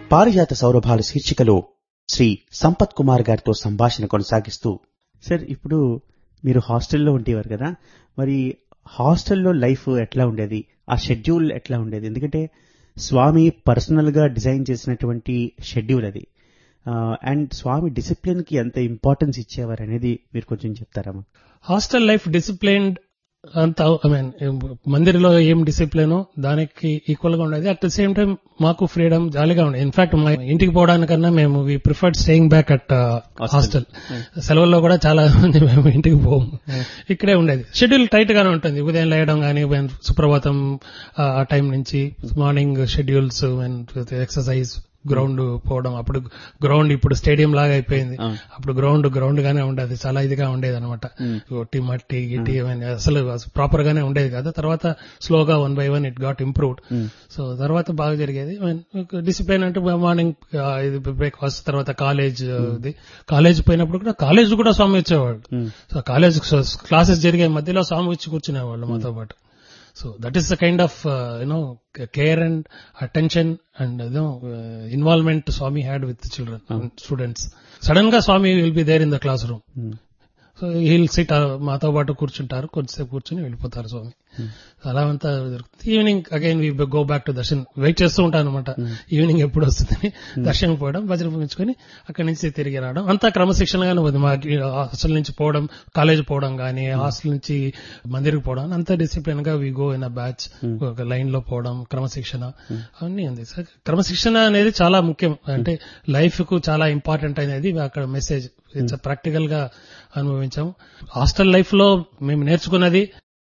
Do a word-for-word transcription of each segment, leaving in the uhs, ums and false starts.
పారిజాత సౌరభాలు శీర్షికలో శ్రీ సంపత్ కుమార్ గారితో సంభాషణ కొనసాగిస్తూ, సార్ ఇప్పుడు మీరు హాస్టల్లో ఉండేవారు కదా, మరి హాస్టల్లో లైఫ్ ఎట్లా ఉండేది, ఆ షెడ్యూల్ ఎట్లా ఉండేది? ఎందుకంటే స్వామి పర్సనల్ గా డిజైన్ చేసినటువంటి షెడ్యూల్ అది, అండ్ స్వామి డిసిప్లిన్ కి ఎంత ఇంపార్టెన్స్ ఇచ్చేవారు అనేది మీరు కొంచెం చెప్తారా? హాస్టల్ లైఫ్ డిసిప్లైన్డ్ అంత, ఐ మీన్ మందిర్లో ఏం డిసిప్లిన్ దానికి ఈక్వల్ గా ఉండేది. అట్ ద సేమ్ టైం మాకు ఫ్రీడమ్ జాలీగా ఉండేది. ఇన్ఫాక్ట్ మా ఇంటికి పోవడానికన్నా మేము వి preferred staying back at hostel. సెలవుల్లో కూడా చాలా మంది మేము ఇంటికి పోము, ఇక్కడే ఉండేది. షెడ్యూల్ టైట్ గానే ఉంటుంది. ఉదయం లేయడం గానీ, సుప్రభాతం ఆ టైం నుంచి మార్నింగ్ షెడ్యూల్స్, ఎక్సర్సైజ్, గ్రౌండ్ పోవడం. అప్పుడు గ్రౌండ్ ఇప్పుడు స్టేడియం లాగా అయిపోయింది. అప్పుడు గ్రౌండ్ గ్రౌండ్ గానే ఉండేది, చాలా ఇదిగా ఉండేది అనమాట. ఒట్టి మట్టి గిట్టి అసలు ప్రాపర్ గానే ఉండేది కాదు. తర్వాత స్లోగా one by one it got improved. So తర్వాత బాగా జరిగేది. డిసిప్లిన్ అంటే మార్నింగ్ ఇది బ్రేక్ఫాస్ట్, తర్వాత కాలేజ్ ఇది. కాలేజ్ పోయినప్పుడు కూడా కాలేజ్ కూడా స్వామి వచ్చేవాళ్ళు. సో కాలేజ్ క్లాసెస్ జరిగే మధ్యలో స్వామి వచ్చి కూర్చునేవాళ్ళు మాతో పాటు. So that is the kind of uh, you know care and attention and you know uh, involvement Swami had with the children and students. Sudden ga Swami will be there in the classroom. Mm. So he'll sit మాతో పాటు కూర్చుంటారు, కొద్దిసేపు కూర్చుని వెళ్ళిపోతారు స్వామి. అలా అంతా జరుగుతుంది. Evening again we go back to Darshan. Wait చేస్తూ ఉంటాను అనమాట, ఈవినింగ్ ఎప్పుడు వస్తుందని. దర్శనం పోవడం, భజన పంచుకొని అక్కడి నుంచి తిరిగి రావడం, అంతా క్రమశిక్షణగానే ఉంది. మా హాస్టల్ నుంచి పోవడం, కాలేజ్ పోవడం గానీ, హాస్టల్ నుంచి మందిరికి పోవడం, అంతా డిసిప్లిన్ గా we go in a batch, ఒక లైన్ లో పోవడం, క్రమశిక్షణ అవన్నీ ఉంది. క్రమశిక్షణ అనేది చాలా ముఖ్యం, అంటే లైఫ్ కు చాలా ఇంపార్టెంట్ అనేది అక్కడ మెసేజ్. ఇట్స్ ప్రాక్టికల్ గా అనుభవించాము. హాస్టల్ లైఫ్ లో మేము నేర్చుకున్నది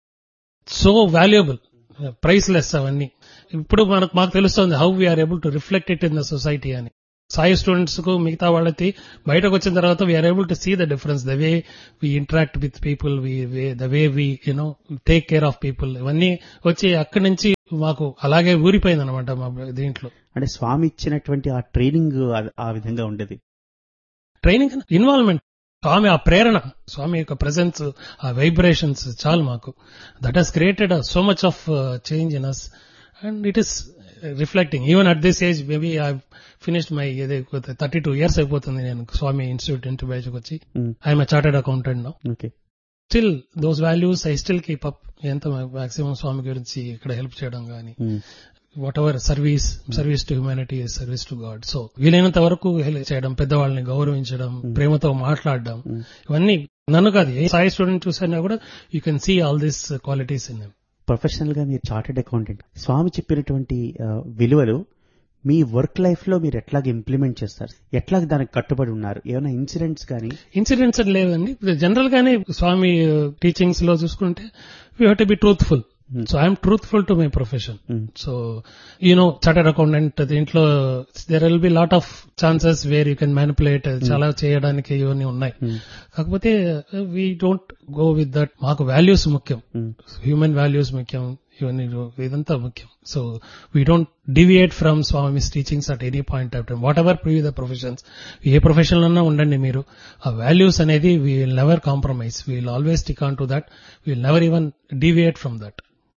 సో వాల్యుబుల్, ప్రైస్లెస్ అవన్నీ. ఇప్పుడు మనకు మాకు తెలుస్తుంది how we are able to reflect it in the society అని. సాయి స్టూడెంట్స్ కు మిగతా వాళ్ళకి బయటకు వచ్చిన తర్వాత we are able to see the difference, the way we interact with people, the way we you know take care of people. ఇవన్నీ వచ్చి అక్కడి నుంచి మాకు అలాగే ఊరిపోయింది అనమాట మా దీంట్లో. అంటే స్వామి ఇచ్చినటువంటి ఆ ట్రైనింగ్ ఆ విధంగా ఉండేది. ట్రైనింగ్, ఇన్వాల్వ్మెంట్, స్వామి ఆ ప్రేరణ, స్వామి యొక్క ప్రెజెన్స్, ఆ వైబ్రేషన్స్ చాలు మాకు. That has created so much of change in us and it is reflecting even at this age. Maybe I finished my thirty two years అయిపోతుంది నేను స్వామి ఇన్స్టిట్యూట్ ఇంటి బయటకు వచ్చి. I'm chartered accountant now. Still those values I still keep up. ఎంత maximum స్వామి గురించి ఇక్కడ help చేయడం గానీ, what ever service, service to humanity, service to God. So వీలైనంత వరకు హెల్ప్ చేయడం, పెద్దవాళ్ళని గౌరవించడం, ప్రేమతో మాట్లాడడం, ఇవన్నీ నన్ను కాదు ఏ సాయి స్టూడెంట్ చూసినా కూడా you can see all these qualities in them. Professional గా మీరు చార్టెడ్ అకౌంటెంట్, స్వామి చెప్పినటువంటి విలువలు మీ వర్క్ లైఫ్ లో మీరు ఎట్లాగ ఇంప్లిమెంట్ చేస్తారు, ఎట్లాగ దానికి కట్టుబడి ఉన్నారు? ఏమైనా ఇన్సిడెంట్స్ కానీ? ఇన్సిడెంట్స్ లేదండి, జనరల్ గానే స్వామి టీచింగ్స్ లో చూసుకుంటే we have to be truthful. So I am truthful to my profession. Mm. So, you know, chartered accountant, దీంట్లో there will be lot of chances where you can manipulate, చాలా చేయడానికి ఇవన్నీ ఉన్నాయి. కాకపోతే we don't go with that. మాకు values ముఖ్యం, human values ముఖ్యం, ఇవన్నీ ఇదంతా ముఖ్యం. So we don't deviate from Swami's teachings at any point of time. Whatever be the professions, A profession అన్నా ఉండండి మీరు, ఆ వాల్యూస్ అనేది we will never compromise. We will always stick on to that. We will never even deviate from that.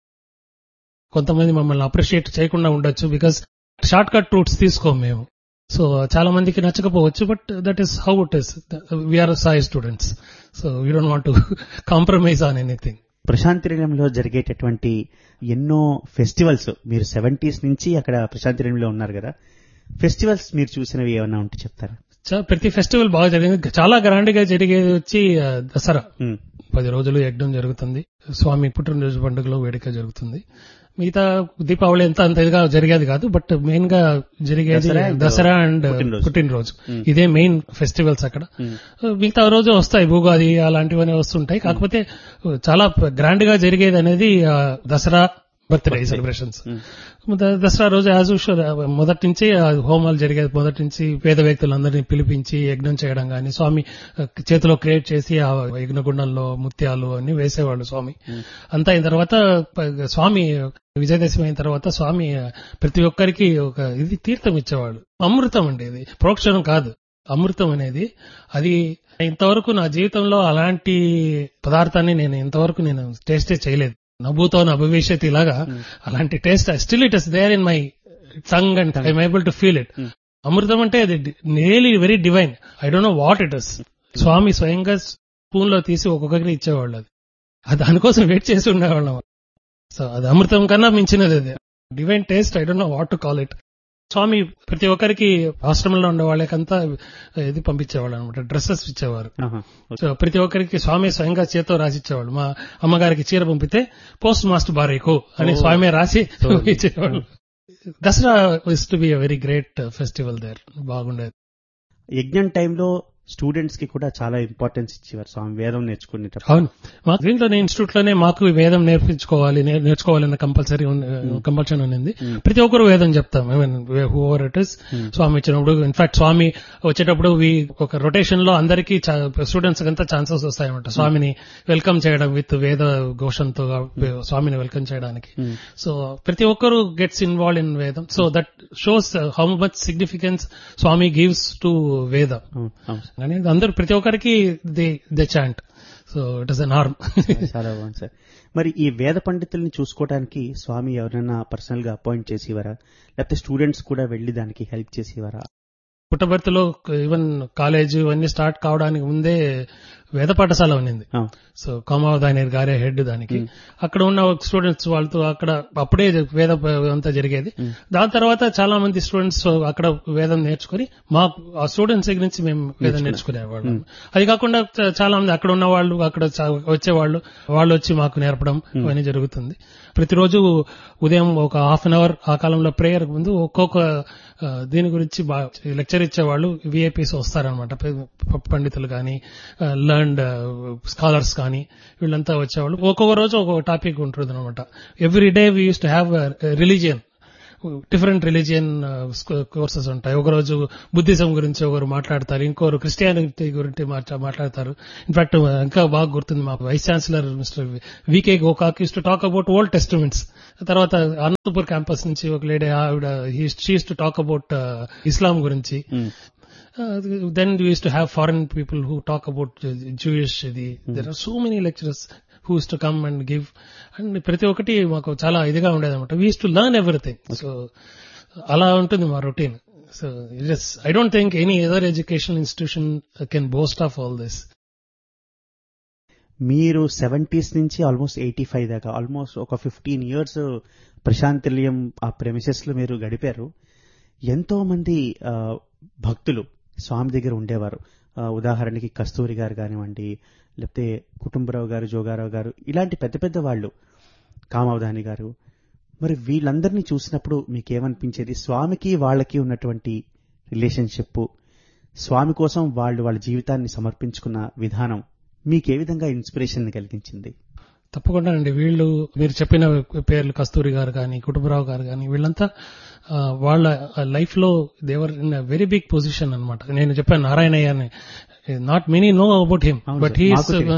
కొంతమంది మమ్మల్ని appreciate చేయకుండా ఉండొచ్చు, because short cut roots తీసుకోము మేము. సో చాలా మందికి నచ్చకపోవచ్చు, but that is how it is. We are Sai students, so we don't want to compromise on anything. ప్రశాంతినిలయంలో జరిగేటటువంటి ఎన్నో ఫెస్టివల్స్, మీరు సెవెంటీస్ నుంచి అక్కడ ప్రశాంతినిలయంలో ఉన్నారు కదా, ఫెస్టివల్స్ మీరు చూసినవి ఏమన్నా ఉంటే చెప్తారా? ప్రతి ఫెస్టివల్ బాగా జరిగింది. చాలా గ్రాండ్ గా జరిగేది వచ్చి దసరా. పది రోజులు యజ్ఞం జరుగుతుంది, స్వామి పుట్టినరోజు పండుగలో వేడుక జరుగుతుంది. మిగతా దీపావళి ఎంత అంత ఇదిగా జరిగేది కాదు, బట్ మెయిన్ గా జరిగేది దసరా అండ్ పుట్టినరోజు. ఇదే మెయిన్ ఫెస్టివల్స్ అక్కడ. మిగతా రోజు వస్తాయి ఉగాది అలాంటివన్నీ వస్తుంటాయి. కాకపోతే చాలా గ్రాండ్ గా జరిగేది అనేది దసరా బర్త్డే సెలబ్రేషన్స్. దసరా రోజు యాజ్ యూజువల్ మొదటి నుంచి హోమాలు జరిగేది. మొదటి నుంచి పేద వ్యక్తులందరినీ పిలిపించి యజ్ఞం చేయడం గానీ, స్వామి చేతిలో క్రియేట్ చేసి ఆ యజ్ఞగుండంలో ముత్యాలు అన్ని వేసేవాళ్ళు స్వామి. అంతా అయిన తర్వాత స్వామి విజయదశమి అయిన తర్వాత స్వామి ప్రతి ఒక్కరికి ఒక ఇది తీర్థం ఇచ్చేవాడు. అమృతం అండి, ఇది ప్రోక్షణం కాదు, అమృతం అనేది. అది ఇంతవరకు నా జీవితంలో అలాంటి పదార్థాన్ని నేను ఇంతవరకు నేను టేస్టే చేయలేదు. నభూతో నభవిష్యత్ ఇలాగా అలాంటి taste still it is there in my tongue and I'm able to feel it. అమృతం అంటే అది really very divine. I don't know what it is. స్వామి స్వయంగా స్పూన్ లో తీసి ఒక్కొక్కరికి ఇచ్చేవాళ్ళు. అది అది దానికోసం వెయిట్ చేసి ఉండేవాళ్ళం. సో అది అమృతం కన్నా మించినది. అది divine taste. I don't know what to call it. స్వామి ప్రతి ఒక్కరికి ఆశ్రమంలో ఉండే వాళ్ళకంతా ఇది పంపించేవాళ్ళు అనమాట, డ్రెస్సెస్ ఇచ్చేవారు. సో ప్రతి ఒక్కరికి స్వామి స్వయంగా చేతితో రాసి ఇచ్చేవాళ్ళు. మా అమ్మగారికి చీర పంపితే పోస్ట్ మాస్టర్ బారేకు అని స్వామి రాసి ఇచ్చేవాళ్ళు. Dasara is to be a very great festival there. బాగుండేది. యజ్ఞం టైంలో స్టూడెంట్స్ కి కూడా చాలా ఇంపార్టెన్స్ ఇచ్చేవారు స్వామి వేదం నేర్చుకునేటప్పుడు. అవును, మా దీంట్లోనే ఇన్స్టిట్యూట్ లోనే మాకు వేదం నేర్పించుకోవాలి నేర్చుకోవాలన్న కంపల్సరీ కంపల్షన్ ఉంది. ప్రతి ఒక్కరు వేదం చెప్తాం. I mean whoever it is. స్వామి వచ్చినప్పుడు ఇన్ఫాక్ట్ స్వామి వచ్చేటప్పుడు ఒక రొటేషన్ లో అందరికీ స్టూడెంట్స్ అంతా ఛాన్సెస్ వస్తాయన్నమాట స్వామిని వెల్కమ్ చేయడం విత్ వేద ఘోషంతో స్వామిని వెల్కమ్ చేయడానికి. సో ప్రతి ఒక్కరు గెట్స్ ఇన్వాల్వ్ ఇన్ వేదం. So that shows how much significance Swamy gives to వేద అనేది. అందరూ ప్రతి ఒక్కరికి they they chant. So it is an arm. చాలా బాగుంది సార్. మరి ఈ వేద పండితుల్ని చూసుకోవడానికి స్వామి ఎవరైనా పర్సనల్ గా అపాయింట్ చేసేవారా, లేకపోతే స్టూడెంట్స్ కూడా వెళ్లి దానికి హెల్ప్ చేసేవారా? పుట్టబర్తిలో ఈవెన్ కాలేజ్ ఇవన్నీ స్టార్ట్ కావడానికి ముందే వేద పాఠశాల ఉన్నింది. సో కామావధాని గారే హెడ్ దానికి. అక్కడ ఉన్న స్టూడెంట్స్ వాళ్ళతో అక్కడ అప్పుడే వేద అంతా జరిగేది. దాని తర్వాత చాలా మంది స్టూడెంట్స్ అక్కడ వేదం నేర్చుకుని మా ఆ స్టూడెంట్స్ దగ్గర నుంచి మేము వేదం నేర్చుకునేవాళ్ళం. అది కాకుండా చాలా మంది అక్కడ ఉన్న వాళ్ళు అక్కడ వచ్చేవాళ్ళు, వాళ్ళు వచ్చి మాకు నేర్పడం ఇవన్నీ జరుగుతుంది. ప్రతిరోజు ఉదయం ఒక హాఫ్ అన్ అవర్ ఆ కాలంలో ప్రేయర్ ముందు ఒక్కొక్క దీని గురించి లెక్చర్ ఇచ్చేవాళ్ళు. విఐపీస్ వస్తారనమాట, పండితులు కానీ లర్న్డ్ స్కాలర్స్ కానీ వీళ్ళంతా వచ్చేవాళ్ళు. ఒక్కొక్క రోజు ఒక్కొక్క టాపిక్ ఉంటుంది అనమాట. Every day we use to have religion, different religion courses ఉంటాయి. ఒకరోజు బుద్ధిజం గురించి ఒకరు మాట్లాడతారు, ఇంకోరు క్రిస్టియానిటీ గురించి మాట్లాడతారు. ఇన్ఫాక్ట్ ఇంకా బాగా గుర్తుంది, మా vice chancellor mister VK Gokak use to talk about old testaments. తర్వాత అనంతపూర్ క్యాంపస్ నుంచి ఒక లేడీ ఆవిడ she use to talk about ఇస్లాం గురించి. Then we use to have foreign people who talk about Jewish. ఇది there are so many lecturers who used to come and give, and ప్రతి ఒక్కటి మాకు చాలా ఇదిగా ఉండేది అనమాట. We use to learn everything. So అలా ఉంటుంది మా routine. So it's I don't think any other educational institution can boast of all this. మీరు సెవెంటీస్ నుంచి ఆల్మోస్ట్ ఎయిటీ ఫైవ్ దాకా ఆల్మోస్ట్ ఒక ఫిఫ్టీన్ ఇయర్స్ ప్రశాంత్ నిలయం ఆ ప్రెమిసెస్ లో మీరు గడిపారు. ఎంతో మంది భక్తులు స్వామి దగ్గర ఉండేవారు. ఉదాహరణకి కస్తూరి గారు కానివ్వండి, లేకపోతే కుటుంబరావు గారు, జోగారావు గారు, ఇలాంటి పెద్ద పెద్ద వాళ్ళు, కామావధాని గారు. మరి వీళ్ళందరినీ చూసినప్పుడు మీకేమనిపించేది? స్వామికి వాళ్ళకి ఉన్నటువంటి రిలేషన్షిప్, స్వామి కోసం వాళ్ళు వాళ్ళ జీవితాన్ని సమర్పించుకున్న విధానం మీకే విధంగా ఇన్స్పిరేషన్ కలిగించింది? తప్పకుండా అండి. వీళ్ళు మీరు చెప్పిన పేర్లు కస్తూరి గారు కానీ, కుటుంబరావు గారు కానీ, వీళ్ళంతా వాళ్ళ లైఫ్ లో they were in very big position అనమాట. నేను చెప్పాను నారాయణయ్య అని, not many know about him, but he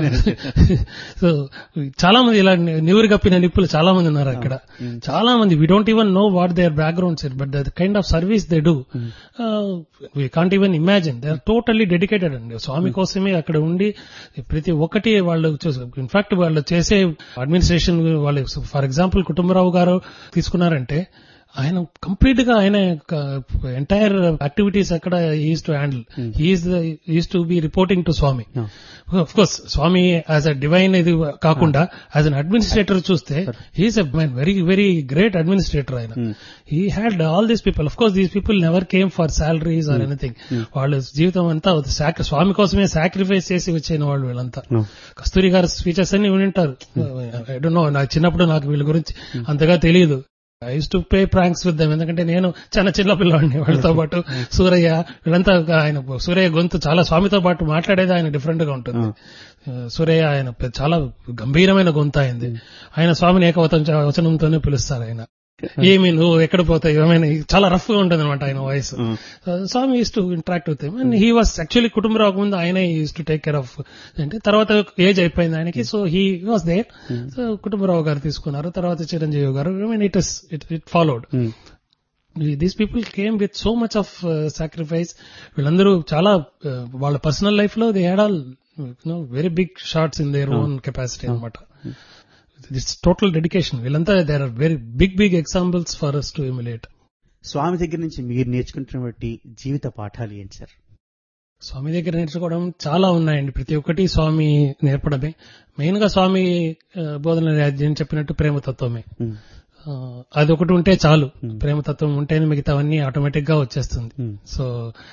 so చాలా మంది ఇలా నివురు కప్పిన నిప్పులు చాలా మంది ఉన్నారు అక్కడ. చాలా మంది we don't even know what there backgrounds, but the kind of service they do we can't even imagine. They are totally dedicated అండి స్వామి కోసమే అక్కడ ఉండి ప్రతి ఒక్కటి వాళ్ళు. ఇన్ఫాక్ట్ వాళ్ళు చేసే అడ్మినిస్ట్రేషన్ వాళ్ళు, ఫర్ ఎగ్జాంపుల్ కుటుంబరావు గారు తీసుకున్నారంటే ఆయన కంప్లీట్ గా ఆయన ఎంటైర్ యాక్టివిటీస్ అక్కడ is to handle. Is to be reporting to Swamy. Of course Swamy as a divine ఇది కాకుండా యాజ్ అన్ అడ్మినిస్ట్రేటర్ చూస్తే he's a very very great administrator. ఆయన he had all these people. Of course these people never came for salaries or anything. వాళ్ళ జీవితం అంతా స్వామి కోసమే sacrifice చేసి వచ్చిన వాళ్ళు వీళ్ళంతా. కస్తూరి గారి స్పీచెస్ అన్ని వింటారు. ఐ డోంట్ నో, నాకు చిన్నప్పుడు నాకు వీళ్ళ గురించి అంతగా తెలియదు. I use to play pranks with them, ఎందుకంటే నేను చిన్న చిన్న పిల్లవాడిని. వాళ్ళతో పాటు సూరయ్య వీళ్ళంతా, ఆయన సూరయ్య గొంతు చాలా స్వామితో పాటు మాట్లాడేది ఆయన డిఫరెంట్ గా ఉంటుంది. సూరయ్య ఆయన చాలా గంభీరమైన గొంతు అయింది. ఆయన స్వామిని ఏకవచన వచనంతోనే పిలుస్తారు. ఆయన ఏమి నువ్వు ఎక్కడ పోతావు ఏమైనా చాలా రఫ్ గా ఉంటుంది అనమాట ఆయన voice. Swamy use to interact with him. And he was actually Kutumbarao ముందు ఆయన use to take care of. అంటే తర్వాత ఏజ్ అయిపోయింది ఆయనకి, so he was there. So Kutumbarao గారు తీసుకున్నారు, తర్వాత చిరంజీవి గారు. I mean it is it it followed. These people came with so much of sacrifice. వీళ్ళందరూ చాలా వాళ్ళ పర్సనల్ లైఫ్ లో they had all very big shorts in their own capacity అనమాట. It's total dedication. వీళ్ళంతా there are very big big examples for us to emulate. స్వామి దగ్గర నుంచి మీరు నేర్చుకుంటున్నటువంటి జీవిత పాఠాలు ఏంటి సార్? స్వామి దగ్గర నేర్చుకోవడం చాలా ఉన్నాయండి. ప్రతి ఒక్కటి స్వామి నేర్పడమే. మెయిన్ గా స్వామి ఆ, బోధన నేను చెప్పినట్టు ప్రేమతత్వమే. ఉమ్, ఆ, అదొకటి ఉంటే చాలు. ప్రేమతత్వం ఉంటేనే మిగతావన్నీ ఆటోమేటిక్ గా వచ్చేస్తుంది. ఉమ్, so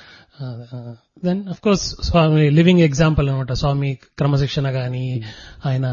then of course Swamy living example అనమాట. స్వామి క్రమశిక్షణ గాని, ఆయన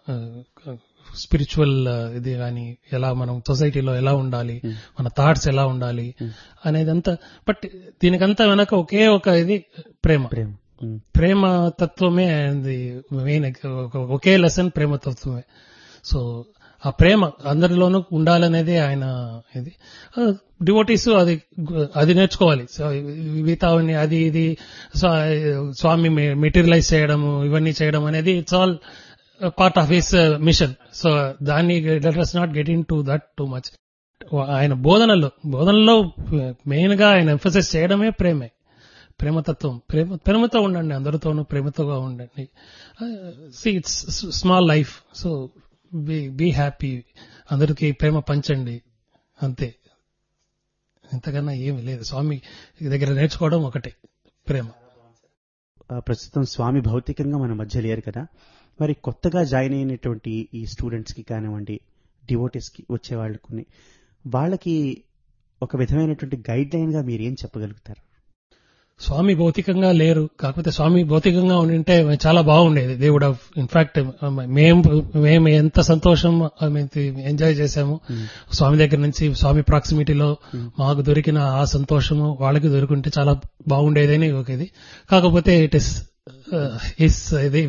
స్పిరిచువల్ ఇది గాని, ఎలా మనం సొసైటీలో ఎలా ఉండాలి, మన థాట్స్ ఎలా ఉండాలి అనేదంతా. బట్ దీనికంతా వెనక ఒకే ఒక ఇది ప్రేమ. ప్రేమ. ఉమ్, ప్రేమ తత్వమే మెయిన్. ఒకే లెసన్ ప్రేమ తత్వమే. సో ఆ ప్రేమ అందరిలోనూ ఉండాలనేది ఆయన ఇది. డివోటీస్ అది అది నేర్చుకోవాలి. సో మిగతావన్నీ అది ఇది స్వా- స్వామి మెటీరియలైజ్ చేయడము ఇవన్నీ చేయడం అనేది it's all part of his machine. So దాన్ని let us not get in to that too much. ఆయన బోధనలో బోధనలో మెయిన్ గా ఆయన ఎంఫసిస్ చేయడమే ప్రేమే, ప్రేమతత్వం. ప్రేమ ప్రేమతో ఉండండి, అందరితోనూ ప్రేమతోగా ఉండండి. See it's small life, so be happy, అందరికీ ప్రేమ పంచండి, అంతే. ఇంతకన్నా ఏమీ లేదు. స్వామి దగ్గర నేర్చుకోవడం ఒకటే ప్రేమ. ఆ, ప్రస్తుతం స్వామి భౌతికంగా మన మధ్య లేరు కదా, మరి కొత్తగా జాయిన్ అయినటువంటి ఈ స్టూడెంట్స్ కి కానివ్వండి, డివోటీస్ కి వచ్చే వాళ్ళకి వాళ్ళకి ఒక విధమైనటువంటి గైడ్ లైన్ గా మీరు ఏం చెప్పగలుగుతారు? స్వామి భౌతికంగా లేరు, కాకపోతే స్వామి భౌతికంగా ఉండింటే చాలా బాగుండేది. దే వుడ్ హావ్ ఇన్ఫాక్ట్ మేము మేము ఎంత సంతోషం ఎంజాయ్ చేశాము స్వామి దగ్గర నుంచి. స్వామి ప్రాక్సిమిటీలో మాకు దొరికిన ఆ సంతోషము వాళ్ళకి దొరికింటే చాలా బాగుండేదని ఒక ఇది. కాకపోతే ఇట్ ఇస్ ఇస్ ఇది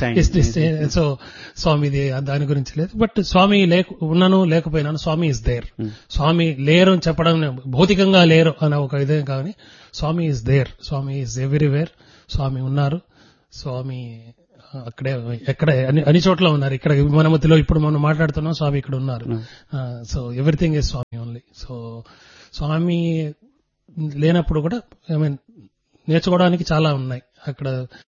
సో స్వామిది దాని గురించి లేదు. బట్ స్వామి లేక ఉన్నాను లేకపోయినాను, స్వామి ఇస్ దేర్. స్వామి లేరు అని చెప్పడం భౌతికంగా లేరు అనే ఒక ఇదే కానీ, స్వామి is there, Swamy is everywhere. స్వామి ఉన్నారు, స్వామి అక్కడే ఎక్కడ అన్ని అన్ని చోట్ల ఉన్నారు. ఇక్కడ విమానమతిలో ఇప్పుడు మనం మాట్లాడుతున్నాం, స్వామి ఇక్కడ ఉన్నారు. So everything is Swamy only. So స్వామి లేనప్పుడు కూడా ఐ మీన్ నేర్చుకోవడానికి చాలా ఉన్నాయి అక్కడ.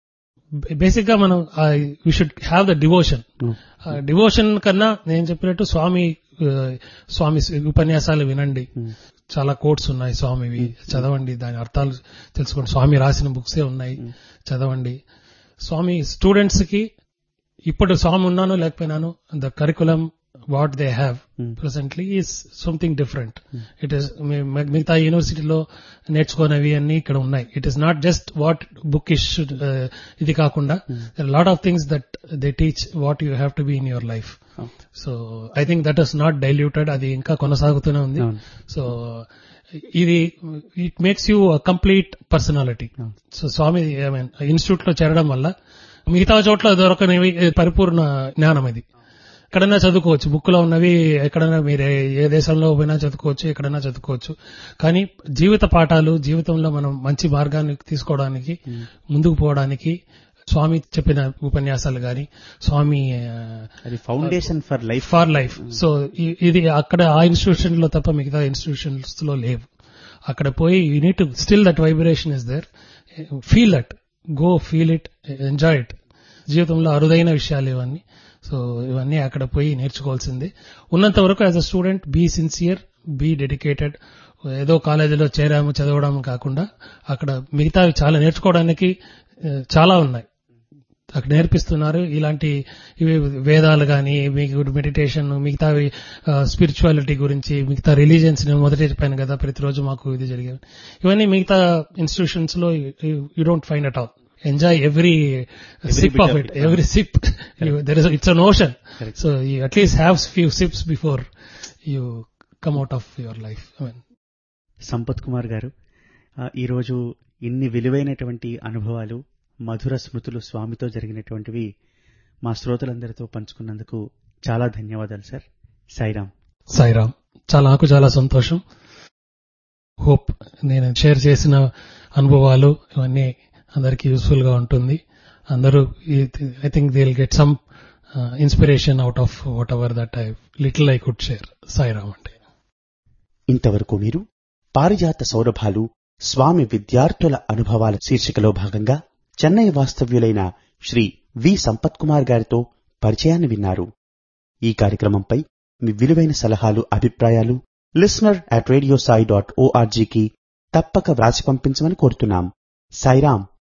బేసిక్ గా మనం we should have the devotion. Devotion కన్నా నేను చెప్పినట్టు స్వామి స్వామి ఉపన్యాసాలు వినండి. చాలా కోట్స్ ఉన్నాయి స్వామివి, చదవండి, దాని అర్థాలు తెలుసుకోండి. స్వామి రాసిన బుక్సే ఉన్నాయి, చదవండి. స్వామి స్టూడెంట్స్ కి ఇప్పుడు స్వామి ఉన్నాను లేకపోయినాను, the curriculum what they have presently is something different. It is మిగతా యూనివర్సిటీలో నేర్చుకోనివి అన్ని ఇక్కడ ఉన్నాయి. It is not just what book ఇష్ ఇది కాకుండా lot of things that they teach what you have to be in your life. So I think that is not diluted, అది ఇంకా కొనసాగుతూనే ఉంది. సో ఇది it makes you complete personality. So Swamy I mean institute లో చేరడం వల్ల మిగతా చోట్ల దొరకనివి పరిపూర్ణ జ్ఞానం. ఇది ఎక్కడైనా చదువుకోవచ్చు, బుక్ లో ఉన్నవి ఎక్కడైనా మీరు ఏ దేశంలో పోయినా చదువుకోవచ్చు, ఎక్కడైనా చదువుకోవచ్చు. కానీ జీవిత పాఠాలు, జీవితంలో మనం మంచి మార్గాన్ని తీసుకోవడానికి, ముందుకు పోవడానికి స్వామి చెప్పిన ఉపన్యాసాలు గాని, స్వామి foundation for life for life. So ఇది అక్కడ ఆ ఇన్స్టిట్యూషన్ లో తప్ప మిగతా ఇన్స్టిట్యూషన్స్ లో లేవు. అక్కడ పోయి you need to still that vibration is there, feel that, go feel it, enjoy it. జీవితంలో అరుదైన విషయాలు ఇవన్నీ. సో ఇవన్నీ అక్కడ పోయి నేర్చుకోవాల్సింది. ఉన్నంత వరకు as a student be sincere, be dedicated. ఏదో కాలేజీలో చేరాము చదవడం కాకుండా అక్కడ మిగతావి చాలా నేర్చుకోవడానికి చాలా ఉన్నాయి, అక్కడ నేర్పిస్తున్నారు. ఇలాంటి ఇవి వేదాలు గాని, మీకు మెడిటేషన్, మిగతావి స్పిరిచువాలిటీ గురించి, మిగతా రిలీజియన్స్ నేను మొదట చెప్పాను కదా, ప్రతిరోజు మాకు ఇది జరిగేవి. ఇవన్నీ మిగతా ఇన్స్టిట్యూషన్స్ లో you don't find at all. Enjoy every, every sip of it, it, every sip. You, there is a, it's an ocean. Correct. So you at least have few sips before you come out of your life. I mean. Sampath Kumar గారు, ఈ రోజు ఇన్ని విలువైనటువంటి అనుభవాలు, మధుర స్మృతులు స్వామితో జరిగినటువంటివి మా శ్రోతలందరితో పంచుకున్నందుకు చాలా ధన్యవాదాలు సార్. సాయిరామ్. సాయిరామ్. చాలా నాకు చాలా సంతోషం. హోప్ నేను షేర్ చేసిన అనుభవాలు ఇవన్నీ అందరికి యూస్ఫుల్ గా ఉంటుంది. అందరూ I think they will get some inspiration out of what ever that I little I could share. Sairam అంటే. ఇంతవరకు మీరు పారిజాత సౌరభాలు స్వామి విద్యార్థుల అనుభవాల శీర్షికలో భాగంగా చెన్నై వాస్తవ్యులైన శ్రీ వి సంపత్ కుమార్ గారితో పరిచయాన్ని విన్నారు. ఈ కార్యక్రమంపై మీ విలువైన సలహాలు, అభిప్రాయాలు listener at radio Sai dot ఓఆర్జీకి తప్పక వ్రాసి పంపించమని కోరుతున్నాం. సాయిరాం.